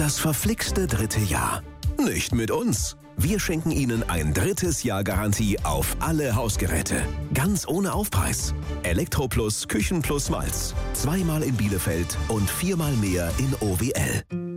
Das verflixte 3. Jahr. Nicht mit uns. Wir schenken Ihnen ein 3. Jahr Garantie auf alle Hausgeräte. Ganz ohne Aufpreis. Elektroplus, Küchenplus Malz. 2-mal in Bielefeld und 4-mal mehr in OWL.